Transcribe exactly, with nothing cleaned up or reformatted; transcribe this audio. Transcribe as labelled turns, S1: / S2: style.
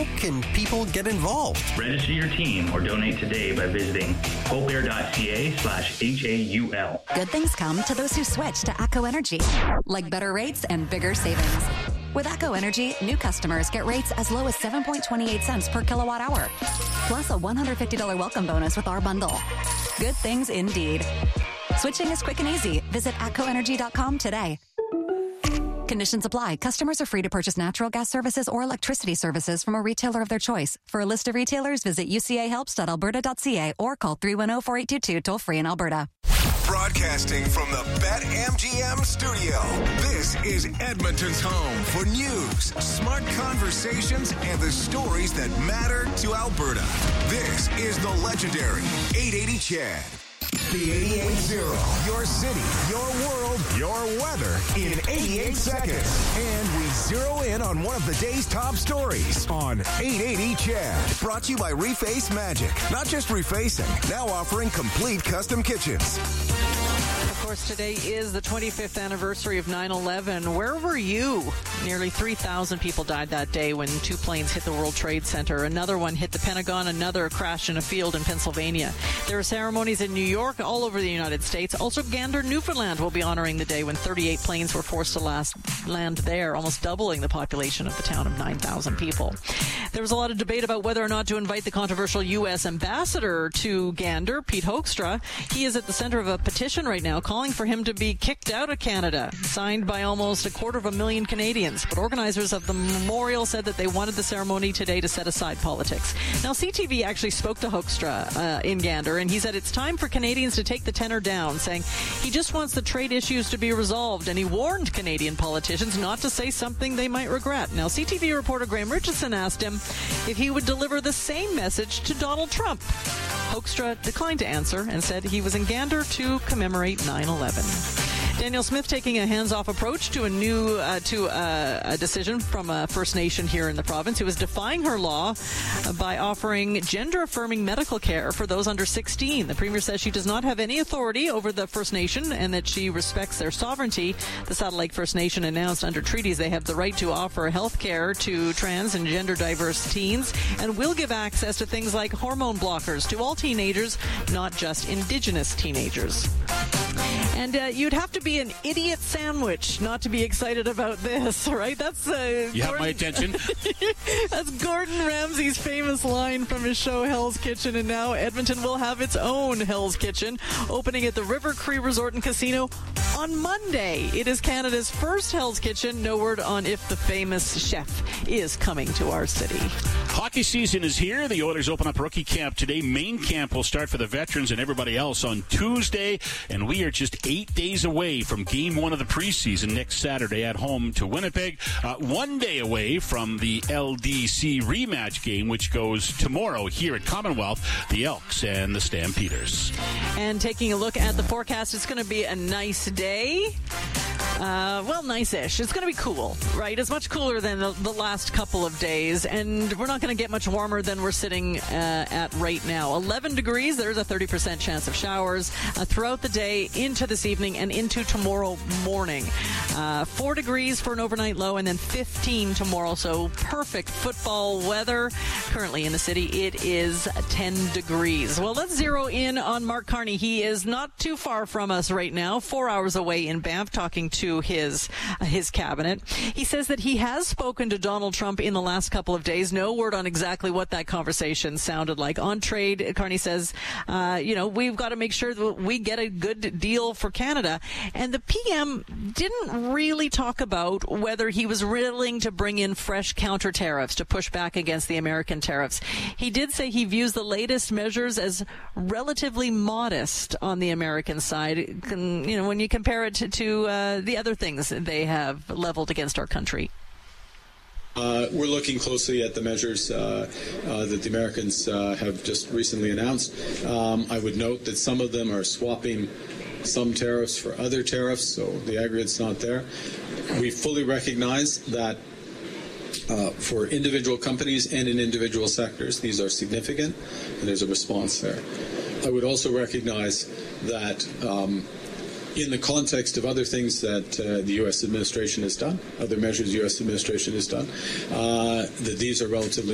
S1: how can people get involved?
S2: Register your team or donate today by visiting hopeair.ca slash H A U L.
S3: Good things come to those who switch to ATCO Energy, like better rates and bigger savings. With ATCO Energy, new customers get rates as low as seven point two eight cents per kilowatt hour, plus a one hundred fifty dollars welcome bonus with our bundle. Good things indeed. Switching is quick and easy. Visit atco energy dot com today. Conditions apply. Customers are free to purchase natural gas services or electricity services from a retailer of their choice. For a list of retailers, visit u c a helps dot alberta dot c a or call three one zero, four eight two two toll free in Alberta.
S4: Broadcasting from the BetMGM studio, this is Edmonton's home for news, smart conversations, and the stories that matter to Alberta. This is the legendary eight eighty Chad. The eighty-eight zero. Your city, your world, your weather in eighty-eight seconds. And we zero in on one of the day's top stories on eight eighty Chad. Brought to you by Reface Magic. Not just refacing, now offering complete custom kitchens.
S5: Of course, today is the twenty-fifth anniversary of nine eleven. Where were you? Nearly three thousand people died that day when two planes hit the World Trade Center. Another one hit the Pentagon. Another crashed in a field in Pennsylvania. There are ceremonies in New York, all over the United States. Also, Gander, Newfoundland will be honoring the day when thirty-eight planes were forced to last land there, almost doubling the population of the town of nine thousand people. There was a lot of debate about whether or not to invite the controversial U S ambassador to Gander, Pete Hoekstra. He is at the center of a petition right now calling for him to be kicked out of Canada, signed by almost a quarter of a million Canadians. But organizers of the memorial said that they wanted the ceremony today to set aside politics. Now, C T V actually spoke to Hoekstra uh, in Gander, and he said it's time for Canadians to take the tenor down, saying he just wants the trade issues to be resolved, and he warned Canadian politicians not to say something they might regret. Now, C T V reporter Graham Richardson asked him if he would deliver the same message to Donald Trump. Hoekstra declined to answer and said he was in Gander to commemorate nine eleven. Daniel Smith taking a hands-off approach to a new uh, to uh, a decision from a First Nation here in the province who is defying her law uh, by offering gender-affirming medical care for those under sixteen. The Premier says she does not have any authority over the First Nation and that she respects their sovereignty. The Saddle Lake First Nation announced under treaties they have the right to offer health care to trans and gender-diverse teens and will give access to things like hormone blockers to all teenagers, not just Indigenous teenagers. And uh, you'd have to be an idiot sandwich not to be excited about this, right? That's uh,
S6: you
S5: Gordon,
S6: have my attention.
S5: That's Gordon Ramsay's famous line from his show Hell's Kitchen, and now Edmonton will have its own Hell's Kitchen, opening at the River Cree Resort and Casino on Monday. It is Canada's first Hell's Kitchen. No word on if the famous chef is coming to our city.
S6: Hockey season is here. The Oilers open up rookie camp today. Main camp will start for the veterans and everybody else on Tuesday, and we are just eight days away from game one of the preseason next Saturday at home to Winnipeg. Uh, one day away from the L D C rematch game, which goes tomorrow here at Commonwealth, the Elks and the Stampeders.
S5: And taking a look at the forecast, it's going to be a nice day. Uh, well, nice-ish. It's going to be cool, right? It's much cooler than the, the last couple of days, and we're not going to get much warmer than we're sitting uh, at right now. eleven degrees, there's a thirty percent chance of showers uh, throughout the day, into this evening, and into tomorrow morning. Uh, four degrees for an overnight low, and then fifteen tomorrow, so perfect football weather. Currently in the city, it is ten degrees. Well, let's zero in on Mark Carney. He is not too far from us right now, four hours away in Banff, talking to to his uh, his cabinet. He says that he has spoken to Donald Trump in the last couple of days. No word on exactly what that conversation sounded like. On trade, Carney says, uh, you know, we've got to make sure that we get a good deal for Canada. And the P M didn't really talk about whether he was willing to bring in fresh counter tariffs to push back against the American tariffs. He did say he views the latest measures as relatively modest on the American side, you know, when you compare it to, to uh, the other things they have leveled against our country.
S7: Uh, we're looking closely at the measures uh, uh, that the Americans uh, have just recently announced. Um, I would note that some of them are swapping some tariffs for other tariffs, so the aggregate's not there. We fully recognize that uh, for individual companies and in individual sectors, these are significant, and there's a response there. I would also recognize that um, in the context of other things that uh, the U S administration has done, other measures the U S administration has done, uh, that these are relatively